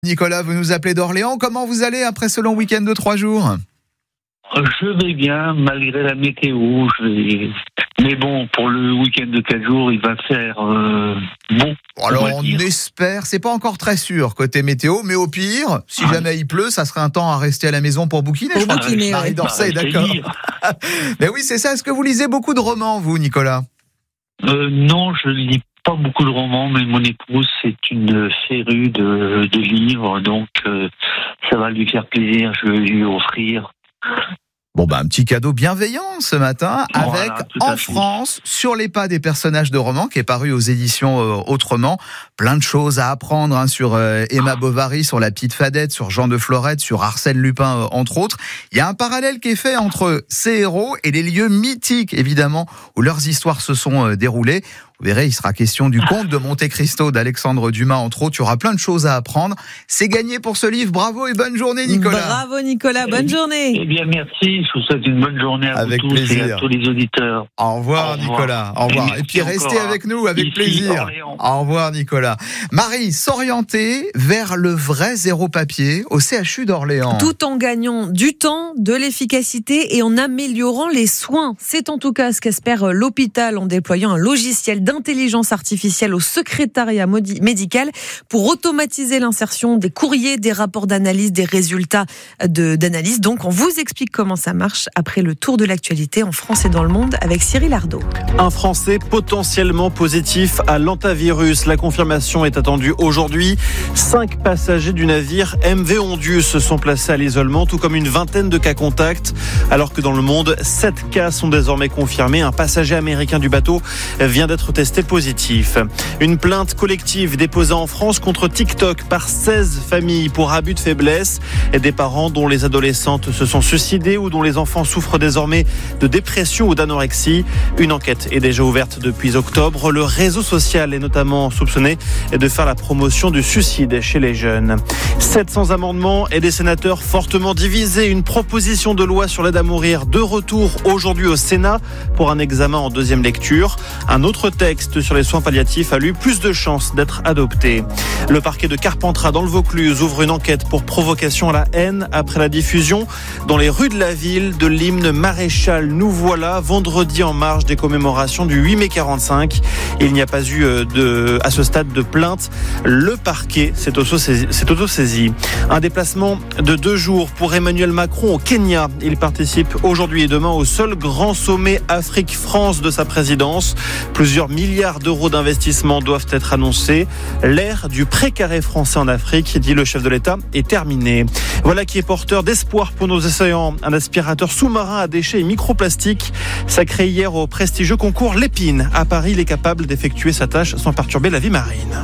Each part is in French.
Nicolas, vous nous appelez d'Orléans. Comment vous allez après ce long week-end de 3 jours ? Je vais bien, malgré la météo. Mais bon, pour le week-end de 4 jours, il va faire bon. Alors on espère, c'est pas encore très sûr côté météo, mais au pire, si jamais il pleut, ça serait un temps à rester à la maison pour bouquiner. Pour bouquiner, Marie d'Orsay, d'accord. Mais oui, c'est ça. Est-ce que vous lisez beaucoup de romans, vous, Nicolas ? Non, je lis pas beaucoup de romans, mais mon épouse, c'est une férue de livres, donc ça va lui faire plaisir, je vais lui offrir. Bon, un petit cadeau bienveillant ce matin, avec En France, sur les pas des personnages de romans, qui est paru aux éditions Autrement. Plein de choses à apprendre sur Emma Bovary, sur la petite Fadette, sur Jean de Florette, sur Arsène Lupin, entre autres. Il y a un parallèle qui est fait entre ces héros et les lieux mythiques, évidemment, où leurs histoires se sont déroulées. Vous verrez, il sera question du Comte de Monte Cristo d'Alexandre Dumas, entre autres. Il y aura plein de choses à apprendre. C'est gagné pour ce livre. Bravo et bonne journée, Nicolas. Bravo, Nicolas. Bonne journée. Eh bien, merci. Je vous souhaite une bonne journée à vous tous et à tous les auditeurs. Au revoir, Nicolas. Au revoir. Et puis, restez avec nous avec plaisir. Au revoir, Nicolas. Marie, s'orienter vers le vrai zéro papier au CHU d'Orléans. Tout en gagnant du temps, de l'efficacité et en améliorant les soins. C'est en tout cas ce qu'espère l'hôpital en déployant un logiciel d'intelligence artificielle au secrétariat médical pour automatiser l'insertion des courriers, des rapports d'analyse, des résultats d'analyse. Donc, on vous explique comment ça marche après le tour de l'actualité en France et dans le monde avec Cyril Ardo. Un Français potentiellement positif à l'hantavirus. La confirmation est attendue aujourd'hui. 5 passagers du navire MV Ondius se sont placés à l'isolement, tout comme une vingtaine de cas contacts. Alors que dans le monde, 7 cas sont désormais confirmés. Un passager américain du bateau vient d'être testé positif. Une plainte collective déposée en France contre TikTok par 16 familles pour abus de faiblesse et des parents dont les adolescentes se sont suicidées ou dont les enfants souffrent désormais de dépression ou d'anorexie. Une enquête est déjà ouverte depuis octobre. Le réseau social est notamment soupçonné de faire la promotion du suicide chez les jeunes. 700 amendements et des sénateurs fortement divisés. Une proposition de loi sur l'aide à mourir de retour aujourd'hui au Sénat pour un examen en deuxième lecture. Un autre texte sur les soins palliatifs a eu plus de chances d'être adopté. Le parquet de Carpentras dans le Vaucluse ouvre une enquête pour provocation à la haine après la diffusion dans les rues de la ville de l'hymne Maréchal Nous voilà vendredi en marge des commémorations du 8 mai 45. Il n'y a pas eu à ce stade de plainte. Le parquet s'est auto-saisi. Un déplacement de 2 jours pour Emmanuel Macron au Kenya. Il participe aujourd'hui et demain au seul grand sommet Afrique-France de sa présidence. Plusieurs milliards d'euros d'investissement doivent être annoncés. L'ère du précaré français en Afrique, dit le chef de l'État, est terminée. Voilà qui est porteur d'espoir pour nos océans. Un aspirateur sous-marin à déchets et microplastiques, sacré hier au prestigieux concours Lépine. À Paris, il est capable d'effectuer sa tâche sans perturber la vie marine.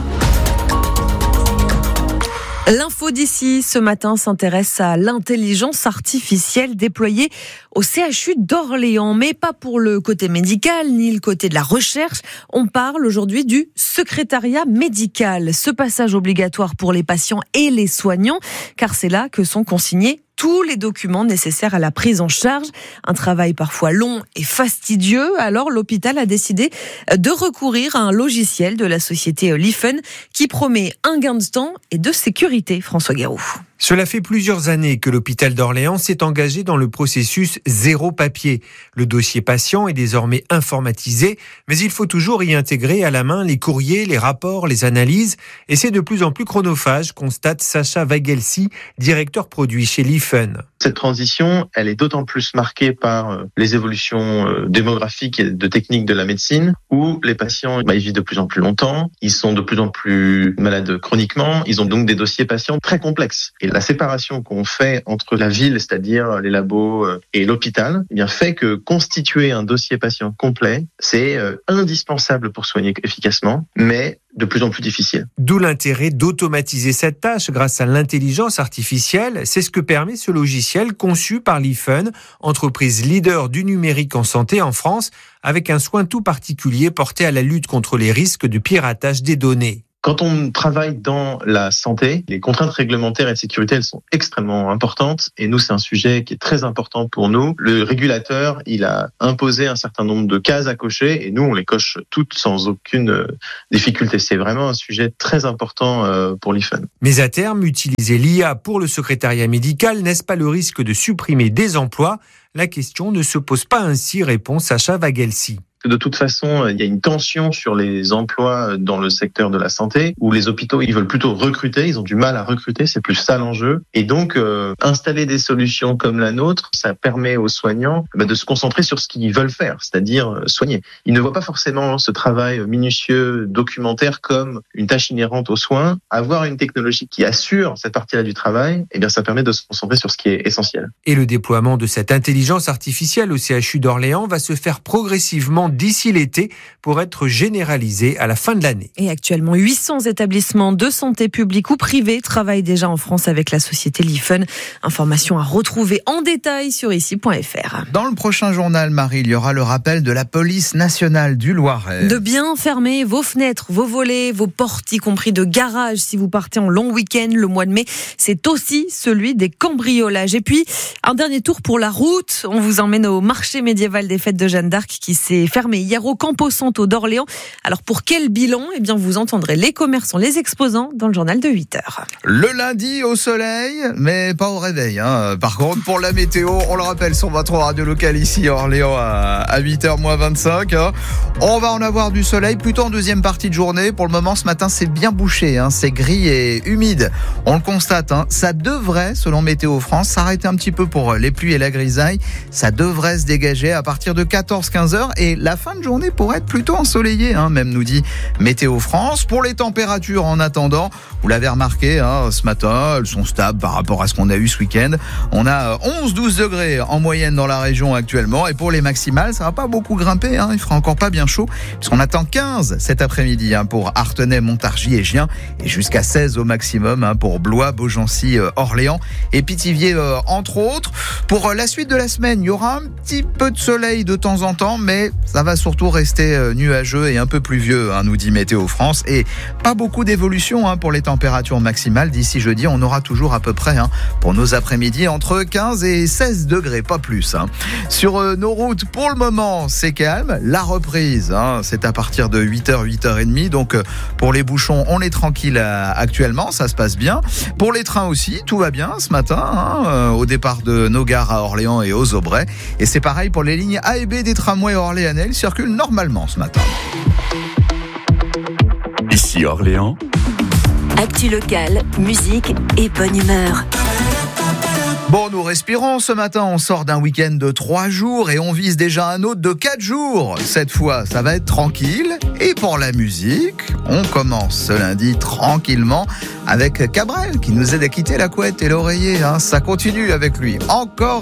L'info d'ici, ce matin, s'intéresse à l'intelligence artificielle déployée au CHU d'Orléans. Mais pas pour le côté médical, ni le côté de la recherche. On parle aujourd'hui du secrétariat médical. Ce passage obligatoire pour les patients et les soignants, car c'est là que sont consignés tous les documents nécessaires à la prise en charge. Un travail parfois long et fastidieux. Alors, l'hôpital a décidé de recourir à un logiciel de la société Lifen qui promet un gain de temps et de sécurité. François Guéroux. Cela fait plusieurs années que l'hôpital d'Orléans s'est engagé dans le processus zéro papier. Le dossier patient est désormais informatisé, mais il faut toujours y intégrer à la main les courriers, les rapports, les analyses, et c'est de plus en plus chronophage, constate Sacha Wagelsi, directeur produit chez Lifen. Cette transition, elle est d'autant plus marquée par les évolutions démographiques et de techniques de la médecine, où les patients ils vivent de plus en plus longtemps, ils sont de plus en plus malades chroniquement, ils ont donc des dossiers patients très complexes. Et la séparation qu'on fait entre la ville, c'est-à-dire les labos, et l'hôpital, fait que constituer un dossier patient complet, c'est indispensable pour soigner efficacement, mais de plus en plus difficile. D'où l'intérêt d'automatiser cette tâche grâce à l'intelligence artificielle. C'est ce que permet ce logiciel conçu par Lifen, entreprise leader du numérique en santé en France, avec un soin tout particulier porté à la lutte contre les risques de piratage des données. Quand on travaille dans la santé, les contraintes réglementaires et de sécurité, elles sont extrêmement importantes. Et nous, c'est un sujet qui est très important pour nous. Le régulateur, il a imposé un certain nombre de cases à cocher et nous, on les coche toutes sans aucune difficulté. C'est vraiment un sujet très important pour l'IFAN. Mais à terme, utiliser l'IA pour le secrétariat médical, n'est-ce pas le risque de supprimer des emplois ? La question ne se pose pas ainsi, répond Sacha Vagelsi. De toute façon, il y a une tension sur les emplois dans le secteur de la santé, où les hôpitaux, ils veulent plutôt recruter, ils ont du mal à recruter, c'est plus ça l'enjeu. Et donc, installer des solutions comme la nôtre, ça permet aux soignants de se concentrer sur ce qu'ils veulent faire, c'est-à-dire soigner. Ils ne voient pas forcément ce travail minutieux, documentaire, comme une tâche inhérente aux soins. Avoir une technologie qui assure cette partie-là du travail, eh bien, ça permet de se concentrer sur ce qui est essentiel. Et le déploiement de cette intelligence artificielle au CHU d'Orléans va se faire progressivement d'ici l'été pour être généralisé à la fin de l'année. Et actuellement, 800 établissements de santé publics ou privés travaillent déjà en France avec la société l'IFAN. Information à retrouver en détail sur ici.fr. Dans le prochain journal, Marie, il y aura le rappel de la police nationale du Loiret. De bien fermer vos fenêtres, vos volets, vos portes, y compris de garage si vous partez en long week-end le mois de mai. C'est aussi celui des cambriolages. Et puis, un dernier tour pour la route. On vous emmène au marché médiéval des fêtes de Jeanne d'Arc qui s'est fermé hier au Campo Santo d'Orléans. Alors pour quel bilan ? Eh bien vous entendrez les commerçants, les exposants dans le journal de 8h. Le lundi au soleil, mais pas au réveil. Par contre, pour la météo, on le rappelle sur votre radio locale ici à Orléans à 8h moins 25. On va en avoir du soleil plutôt en deuxième partie de journée. Pour le moment, ce matin, c'est bien bouché. C'est gris et humide. On le constate. Ça devrait, selon Météo France, s'arrêter un petit peu pour les pluies et la grisaille. Ça devrait se dégager à partir de 14-15 heures et la fin de journée pourrait être plutôt ensoleillée, même nous dit Météo France. Pour les températures en attendant, vous l'avez remarqué, ce matin, elles sont stables par rapport à ce qu'on a eu ce week-end. On a 11-12 degrés en moyenne dans la région actuellement et pour les maximales, ça va pas beaucoup grimper, il fera encore pas bien chaud puisqu'on attend 15 cet après-midi pour Artenay, Montargis et Gien et jusqu'à 16 au maximum pour Blois, Beaugency, Orléans et Pithiviers entre autres. Pour la suite de la semaine, il y aura un petit peu de soleil de temps en temps, mais ça va surtout rester nuageux et un peu pluvieux, nous dit Météo France. Et pas beaucoup d'évolution pour les températures maximales. D'ici jeudi, on aura toujours à peu près, pour nos après-midi, entre 15 et 16 degrés, pas plus. Sur nos routes, pour le moment, c'est calme. La reprise, c'est à partir de 8h, 8h30. Donc, pour les bouchons, on est tranquille actuellement. Ça se passe bien. Pour les trains aussi, tout va bien ce matin, au départ de nos gares à Orléans et aux Aubrais. Et c'est pareil pour les lignes A et B des tramways orléanais. Ils circulent normalement ce matin. Ici Orléans. Actu locale, musique et bonne humeur. Bon, nous respirons ce matin, on sort d'un week-end de 3 jours et on vise déjà un autre de 4 jours. Cette fois, ça va être tranquille. Et pour la musique, on commence ce lundi tranquillement avec Cabrel qui nous aide à quitter la couette et l'oreiller. Ça continue avec lui. Encore